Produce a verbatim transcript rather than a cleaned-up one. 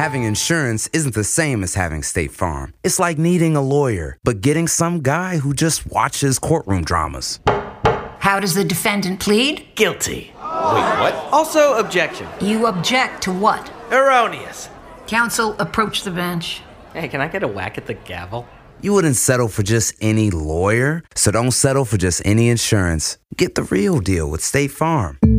Having insurance isn't the same as having State Farm. It's like needing a lawyer, but getting some guy who just watches courtroom dramas. How does the defendant plead? Guilty. Wait, what? Also, objection. You object to what? Erroneous. Counsel, approach the bench. Hey, can I get a whack at the gavel? You wouldn't settle for just any lawyer, so don't settle for just any insurance. Get the real deal with State Farm.